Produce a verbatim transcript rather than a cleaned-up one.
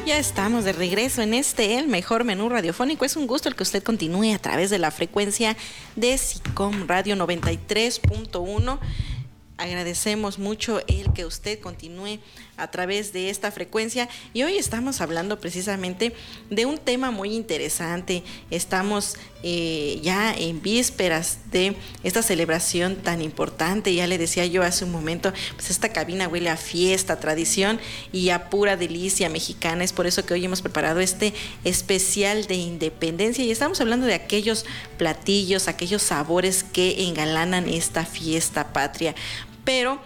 Ya estamos de regreso en este, el mejor menú radiofónico. Es un gusto el que usted continúe a través de la frecuencia de SICOM Radio noventa y tres punto uno. Agradecemos mucho el que usted continúe a través de esta frecuencia y hoy estamos hablando precisamente de un tema muy interesante. Estamos eh, ya en vísperas de esta celebración tan importante. Ya le decía yo hace un momento, pues esta cabina huele a fiesta, a tradición y a pura delicia mexicana. Es por eso que hoy hemos preparado este especial de independencia y estamos hablando de aquellos platillos, aquellos sabores que engalanan esta fiesta patria. Pero